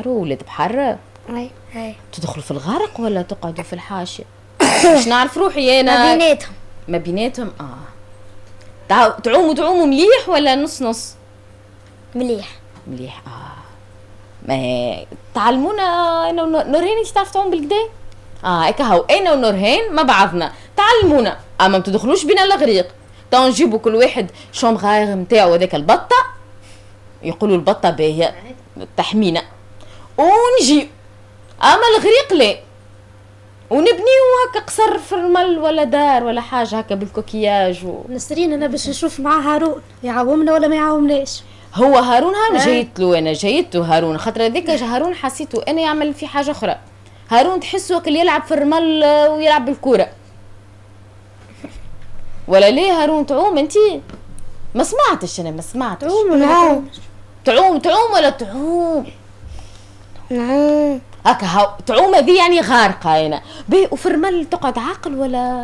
بحر وولاد بحر. اي تدخلوا في الغرق ولا تقعدوا في الحاشيه؟ باش نعرف روحي انا ما بيناتهم. تعوموا مليح ولا نص نص؟ مليح. ما تعلمونا انا ونورهان. انت تعرف تعوم بالكدا؟ هكا هو انا ونورهان مع بعضنا تعلمونا، اما ما تدخلوش بينا الغريق. تو نجيبوا كل واحد شومغاير نتاعو هذاك البطه، يقولوا البطه باهيه تحمينا، ونجي اما الغريق لا. ونبنيو هكا قصر في الرمل ولا دار ولا حاجه هكا بالكوكياج نسرين انا باش نشوف مع هارون يعاومنا ولا ما يعاومناش. هو هارون جيتلو هارون خاطر هذاك هارون حسيته انا يعمل في حاجه اخرى. هارون تحسه وكل يلعب في الرمل ويلعب بالكره. ولا ليه هارون تعوم انتي؟ ما سمعتش. تعوم ولا تعوم؟ نعم هكا تعوم هذه يعني غارقه انا. وفي الرمل تقعد عاقل ولا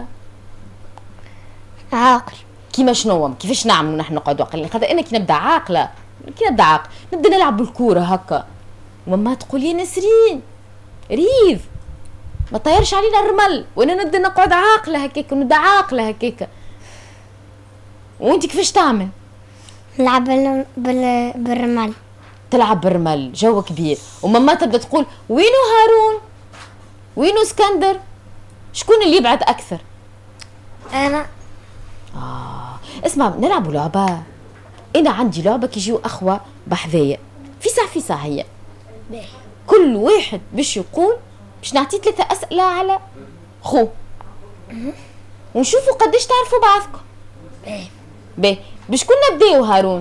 عاقل؟ كيما شنو كيفاش نعملوا نحن نقعدوا عاقل؟ خاطر انا كي نبدا عاقل نبدا نلعب بالكوره هكا، وماما تقول لي نسرين ريف ما طيرش علينا الرمل، وانا نبدا نقعد عاقله هكاك وانت كيفاش تعمل؟ نلعب بالرمل. تلعب بالرمل جو كبير، وماما تبدا تقول وينو هارون وينو اسكندر، شكون اللي يبعد اكثر؟ انا. اسمع نلعبوا لعبه. انا عندي لعبه كيجيو اخوه بحذايا في ساعه هي كل واحد باش يقول باش نعطي 3 اسئله على خو ونشوفوا قداش تعرفوا بعضكم. باهي بشكون نبداو؟ هارون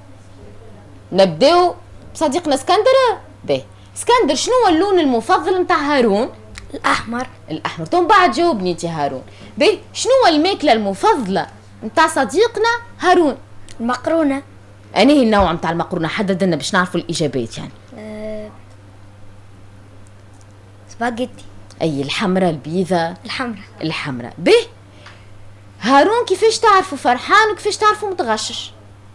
نبداو بصديقنا اسكندر. باهي اسكندر شنو هو اللون المفضل نتاع هارون؟ الاحمر. تو بعد جاوبني انت هارون. باهي شنو هو الماكله المفضله نتاع صديقنا هارون؟ المقرونه. انهي النوع نتاع المقرونه؟ حدد لنا باش نعرفوا الاجابات يعني. سباغيتي. اي الحمراء البيضاء؟ الحمراء. باهي هارون كيفاش تعرفوا فرحان وكيفاش تعرفوا متغشش؟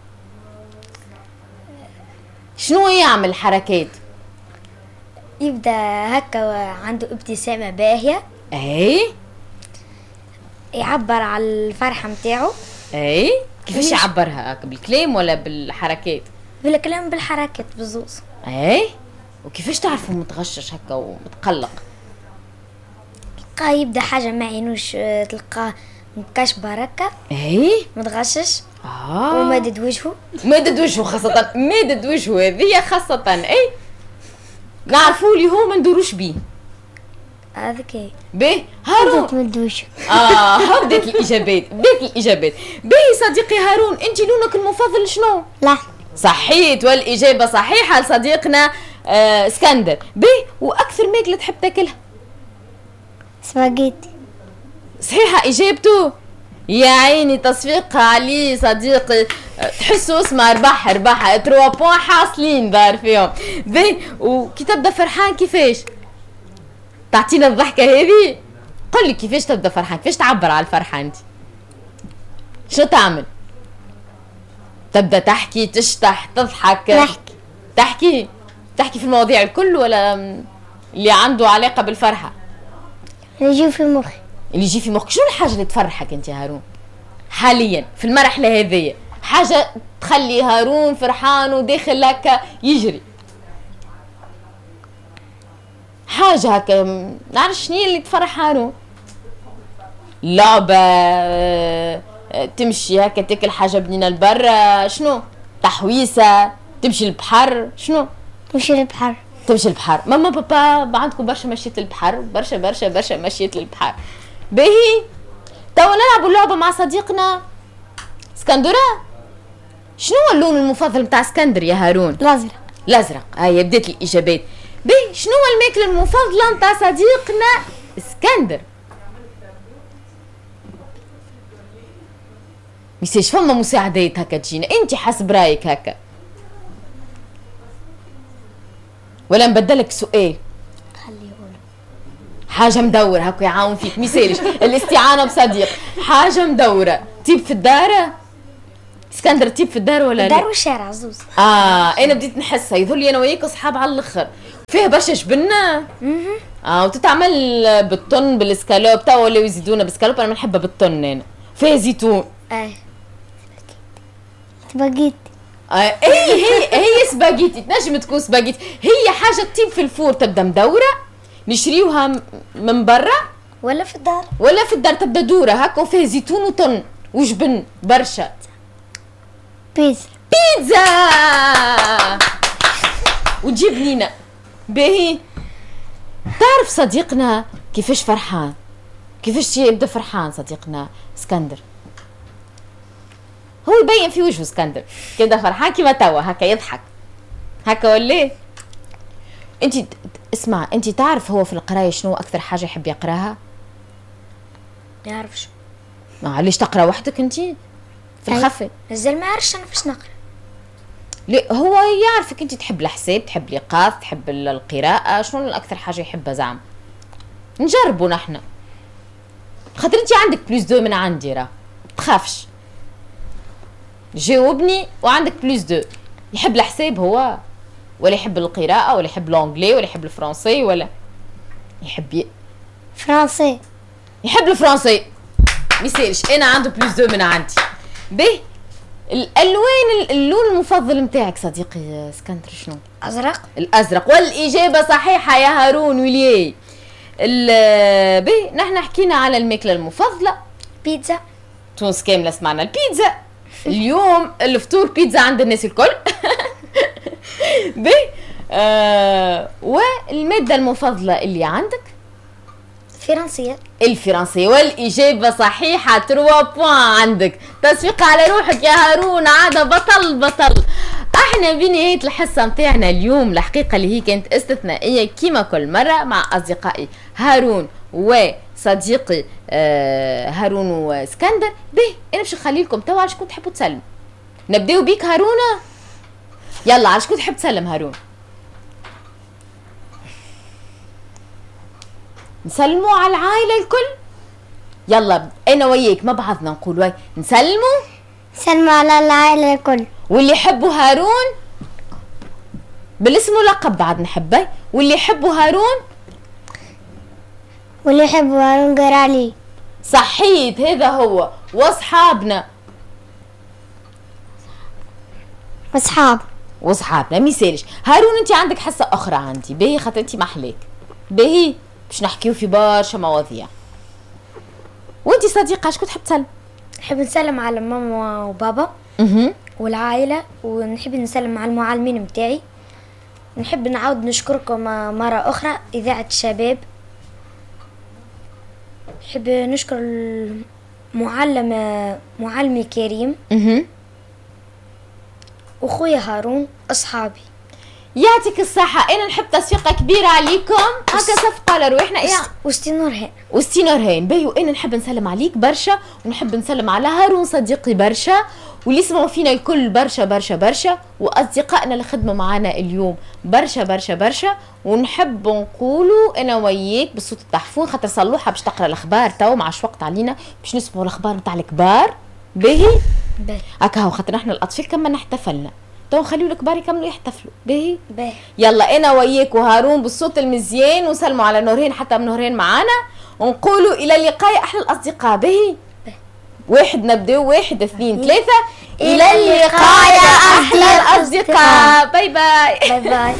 شنو يعمل حركات؟ يبدا هكا عنده ابتسامه باهيه. يعبر على الفرحه نتاعو. كيفاش يعبرها؟ هكا بالكلام ولا بالحركات؟ بالكلام بالحركات بزوز. وكيفاش تعرفوا متغشش هكا ومتقلق؟ تلقاه يبدا حاجه ما عينوش، تلقاه مكشبر هكا متغشش. ومادد وجهه خاصه مادد وجهه هذه خاصه. نعرفوا اللي هو ما ندوروش بيه هذاك. باهي هارون بدات الاجابات. باهي صديقي هارون انت لونك المفضل شنو؟ لا صحيت، والاجابه صحيحه لصديقنا اسكندر. باهي واكثر ماكله تحب تاكلها؟ سباغيتي. صحيحه اجابته. يا عيني تصفيق عليه صديقي، تحسوا اسمه ربح 3 بوان حاصلين دار فيهم. باهي وكي تبدا فرحان كيفاش تعطينا الضحكه هذه؟ قل لي كيفاش تبدا فرحان، كيفاش تعبر على الفرحه انت؟ شو تعمل؟ تبدا تحكي تشطح تضحك؟ تحكي في المواضيع الكل ولا اللي عنده علاقه بالفرحه؟ اللي يجي في مخك. شو الحاجه اللي تفرحك انت هارون حاليا في المرحله هذه؟ حاجه تخلي هارون فرحان وداخل هكا يجري، حاجه هكا نعرف شنو اللي تفرح هارون؟ لعبه تمشي هكا تاكل حاجه بنينه لبرا، شنو؟ تحويسه، تمشي للبحر، شنو؟ تمشي البحر. ماما بابا عندكم برشا مشيت للبحر، برشا مشيت للبحر. باهي توا نلعبوا اللعبه مع صديقنا اسكندر. شنو هو اللون المفضل نتاع اسكندر يا هارون؟ الازرق. هاي بدات الاجابات. باهي شنو هو الماكله المفضله نتاع صديقنا اسكندر؟ ميساش فما مساعدات هكا تجينا، انت حسب رايك هكا ولا نبدلك سؤال؟ حاجه مدوره هكا يعاون فيك، ميسالش الاستعانه بصديق. حاجه مدوره تيب في الدار؟ اسكندر تيب في الدار ولا لا؟ الدار والشارع زوز. انا بديت نحسها يظل لي انا وياك اصحاب على الاخر. فيها برشا جبنه. وتتعمل بالطن بالاسكالوب تو ولاو يزيدونا بالاسكالوب. انا بنحبها بالطن انا. فيها زيتون. سباجيتي. هي سباجيتي. تنجم تكون سباجيتي. هي حاجه تطيب في الفور تبدا مدوره نشريوها من برا ولا في الدار تبدا دوره هكا وفيها زيتون وطن وجبن برشا. بيتزا وتجيب لينا باهي. تعرف صديقنا كيفاش فرحان، كيفاش يبدا فرحان صديقنا اسكندر. هو يبين في وجهه اسكندر كده فرحان كيما توا هكا يضحك هكا ولا. انت اسمع، انت تعرف هو في القرايه شنو اكثر حاجه يحب يقراها؟ يعرفش. علاش تقرا وحدك انت في الخفه؟ الزلمه ما يعرفش انا فاش نقرا. لا هو يعرفك انت تحب الحساب، تحب الايقاظ، تحب القراءه. شنو اكثر حاجه يحبها زعما؟ نجربوا نحن خاطر انت عندك بلوس دو من عندي راه تخافش. جاوبني وعندك بلوس دو. يحب الحساب هو ولا يحب القراءه ولا يحب لونجلي ولا يحب الفرنسي ولا يحب فرنسي؟ يحب الفرنسي. ميسالش انا عنده بلوس دو من عندي. به الالوان، اللون المفضل نتاعك صديقي اسكندر شنو؟ ازرق. الازرق. والاجابه صحيحه يا هارون ولياي. به نحن حكينا على الماكله المفضله بيتزا. تونس كامله سمعنا البيتزا. اليوم الفطور بيتزا عند الناس الكل. به والماده المفضله اللي عندك؟ الفرنسية. والإجابة صحيحة. 3 بوان عندك. تصفيق على روحك يا هارون. عادة بطل. احنا بنهاية الحصة متاعنا اليوم الحقيقة اللي هي كانت استثنائية كما كل مرة مع أصدقائي هارون وصديقي هارون واسكندر. به أنا باش نخلي لكم توا على شكون تحبوا تسلموا. نبداو بيك هارون. يلا على شكون تحب تسلم هارون؟ نسلموا على العائلة الكل. يلا انا وياك مع بعضنا نقول واي سلموا على العائلة الكل. واللي يحبوا هارون بالاسم ولقب بعد نحبه. واللي يحبوا هارون غير علي. صحيت هذا هو. واصحابنا ميسالش. هارون انت عندك حصة اخرى عندي باهي خاطر انت محليك باهي باش نحكيو في برشا مواضيع. وانت صديقه شكون تحب تسلم؟ نحب نسلم على ماما وبابا والعائله، ونحب نسلم على المعلمين متاعي. نحب نعاود نشكركم مره اخرى اذاعه الشباب. نحب نشكر معلمي كريم وخويا هارون اصحابي. يعطيك الصحة. أنا نحب تصفيقة كبيرة عليكم هكا صفقة على روحنا. وستي نورهان باهي. وأنا نحب نسلم عليك برشا ونحب نسلم على هارون صديقي برشا واللي يسمعوا فينا الكل برشا وأصدقائنا اللي خدموا معنا اليوم برشا. ونحب نقولوا أنا وياك بالصوت التحفون خاطر صلوحة باش تقرأ الأخبار تو معش وقت علينا باش نسمعوا الأخبار متاع الكبار باهي هكا هو خاطر نحن الأطفال كما احتفلنا تو نخليو الكبار يكملوا يحتفلوا باهي. يلا انا وياك وهارون بالصوت المزيان وسلموا على نورين حتى من نورين معانا ونقولوا الى اللقاء احلى الاصدقاء باهي. واحد نبداو 1 2 3. الى اللقاء يا احلى الاصدقاء. باي باي.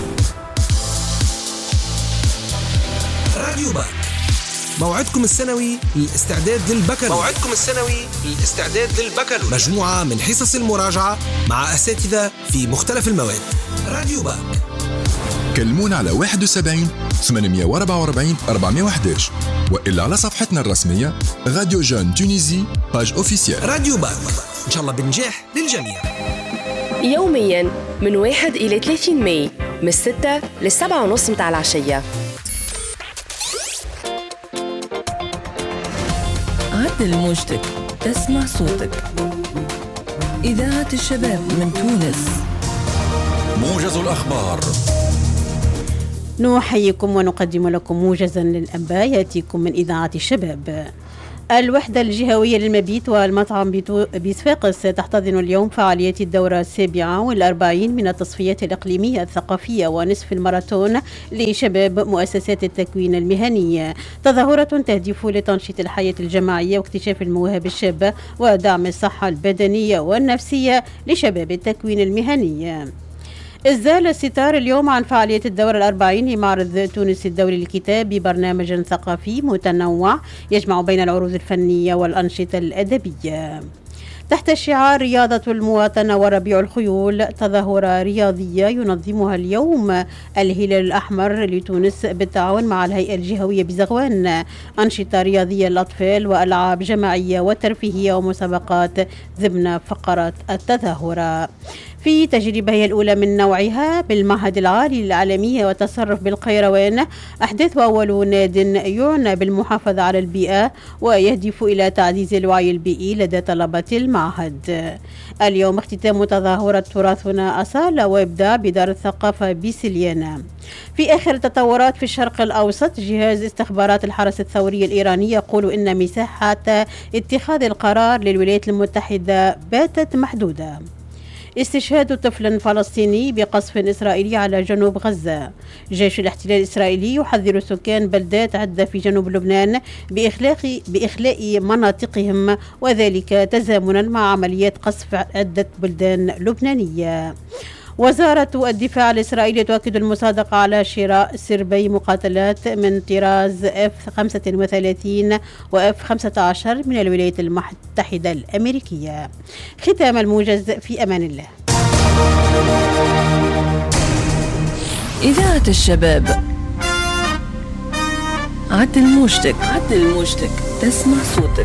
راديو باك موعدكم السنوي للاستعداد للبكالوريا. مجموعة من حصص المراجعة مع أساتذة في مختلف المواد. راديو باك كلمونا على 71 844 411 وإلا على صفحتنا الرسمية راديو جون تونيزي باج اوفيسيال. راديو باك إن شاء الله بنجاح للجميع. يوميا من 1 إلى 30 ماي من 6 ل7:30 متاع العشية. عدل موجتك تسمع صوتك. إذاعة الشباب من تونس. موجز الأخبار. نحييكم ونقدم لكم موجزا للأنباء يأتيكم من إذاعة الشباب. الوحدة الجهوية للمبيت والمطعم بصفاقس تحتضن اليوم فعاليات الدورة 47 من التصفيات الإقليمية الثقافية ونصف الماراثون لشباب مؤسسات التكوين المهني، تظاهرة تهدف لتنشيط الحياة الجماعية واكتشاف المواهب الشابة ودعم الصحة البدنية والنفسية لشباب التكوين المهني. إزال الستار اليوم عن فعالية الدورة 40 لمعرض تونس الدولي للكتاب ببرنامج ثقافي متنوع يجمع بين العروض الفنية والأنشطة الأدبية. تحت شعار رياضة المواطنة وربيع الخيول، تظاهرة رياضية ينظمها اليوم الهلال الأحمر لتونس بالتعاون مع الهيئة الجهوية بزغوان، أنشطة رياضية للأطفال وألعاب جماعية وترفيهية ومسابقات ضمن فقرات التظاهرة. في تجربة الأولى من نوعها بالمعهد العالي للعالمية والتصرف بالقيروان، أحدث أول ناد يعنى بالمحافظة على البيئة ويهدف إلى تعزيز الوعي البيئي لدى طلبة المعهد. اليوم اختتام تظاهرة تراثنا أصالة وإبداع بدار الثقافة بسليانة. في آخر التطورات في الشرق الأوسط، جهاز استخبارات الحرس الثوري الإيراني يقول إن مساحة اتخاذ القرار للولايات المتحدة باتت محدودة. استشهاد طفل فلسطيني بقصف إسرائيلي على جنوب غزة. جيش الاحتلال الإسرائيلي يحذر سكان بلدات عدة في جنوب لبنان بإخلاء مناطقهم، وذلك تزامنا مع عمليات قصف عدة بلدان لبنانية. وزارة الدفاع الإسرائيلية تؤكد المصادقة على شراء سربي مقاتلات من طراز F-35 و F-15 من الولايات المتحدة الأمريكية. ختام الموجز، في أمان الله. إذاعة الشباب، عدل موجتك، تسمع صوتك.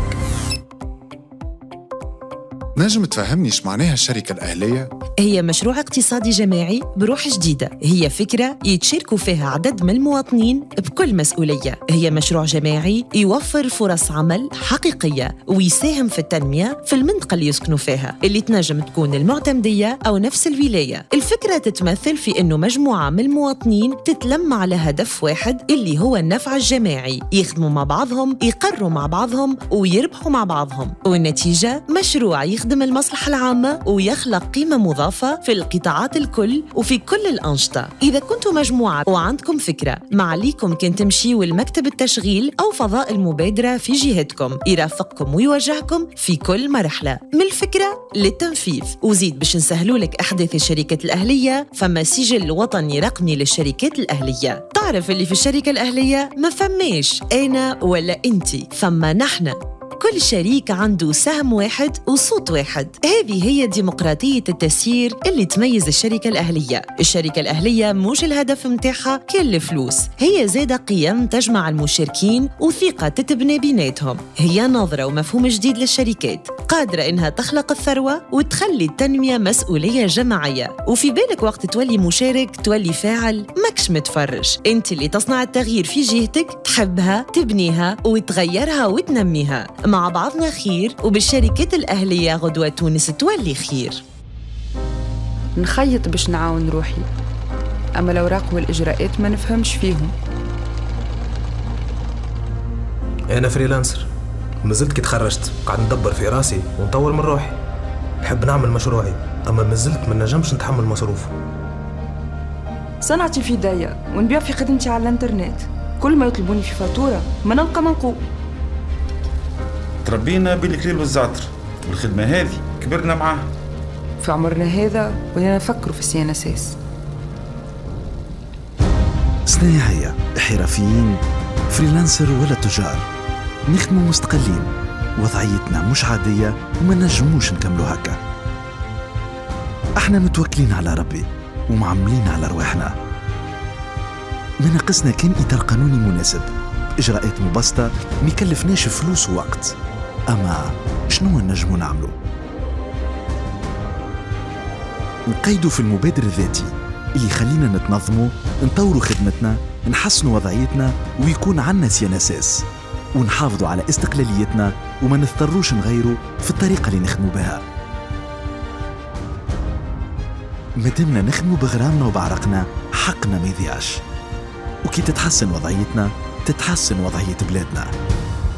نجم تفهمني ايش معناها الشركة الأهلية؟ هي مشروع اقتصادي جماعي بروح جديدة، هي فكرة يتشاركوا فيها عدد من المواطنين بكل مسؤولية. هي مشروع جماعي يوفر فرص عمل حقيقية ويساهم في التنمية في المنطقة اللي يسكنوا فيها، اللي تنجم تكون المعتمدية أو نفس الولاية. الفكرة تتمثل في أنه مجموعة من المواطنين تتلم على هدف واحد اللي هو النفع الجماعي، يخدموا مع بعضهم، يقروا مع بعضهم ويربحوا مع بعضهم، والنتيجة مشروع يخدم المصلحة العامة ويخلق قيمة مضافة في القطاعات الكل وفي كل الأنشطة. إذا كنتوا مجموعة وعندكم فكرة، ما عليكم كن تمشيوا لمكتب التشغيل أو فضاء المبادرة في جهتكم، يرافقكم ويوجهكم في كل مرحلة من الفكرة للتنفيذ. وزيد باش نسهلوا لك أحداث الشركات الأهلية، فما سجل وطني رقمي للشركات الأهلية. تعرف اللي في الشركة الأهلية ما فماش أنا ولا أنتي، فما نحن. كل شريك عنده سهم واحد وصوت واحد. هذه هي ديمقراطية التسيير اللي تميز الشركة الأهلية. الشركة الأهلية مش الهدف متاعها كل فلوس، هي زادة قيم تجمع المشاركين وثقة تتبني بيناتهم. هي نظرة ومفهوم جديد للشركات، قادرة إنها تخلق الثروة وتخلي التنمية مسؤولية جماعية. وفي بالك وقت تولي مشارك تولي فاعل، ماكش متفرج. انت اللي تصنع التغيير في جهتك، تحبها، تبنيها وتغيرها وتنميها. مع بعضنا خير، وبالشركات الأهلية غدوة تونس تولي خير. نخيط باش نعاون روحي، أما الأوراق والإجراءات ما نفهمش فيهم. أنا فريلانسر، مازلت كي تخرجت قاعد ندبر في راسي ونطور من روحي. نحب نعمل مشروعي، أما مازلت ما نجمش نتحمل مصروفه. صنعتي في داية ونبيع في خدمتي على الانترنت، كل ما يطلبوني في فاتورة ما نلقى منقوب. تربينا بالكليل والزعتر، والخدمة هذه كبرنا معاها. في عمرنا هذا ولينا نفكروا في السيانة أساس. صناعية، حرفيين، فريلانسر ولا تجار، نخدموا مستقلين، وضعيتنا مش عادية وما نجموش نكملوا هكا. احنا متوكلين على ربي ومعملين على رواحنا. ما ناقصنا كان إطار قانوني مناسب بإجراءات مبسطة ما يكلفناش فلوس ووقت. أما شنو نجموا نعملوا؟ نقيدوا في المبادر الذاتي اللي يخلينا نتنظموا، نطوروا خدمتنا، نحسنوا وضعيتنا، ويكون عنا سيان أساس، ونحافظوا على استقلاليتنا وما نضطروش نغيروا في الطريقة اللي نخدموا بها. مادامنا نخدموا بغرامنا وبعرقنا، حقنا ما يضيعش. وكي تتحسن وضعيتنا تتحسن وضعية بلادنا.